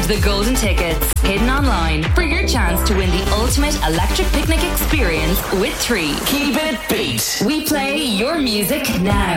the golden tickets hidden online for your chance to win the ultimate electric picnic experience with 3. Keep it beat. We play your music now.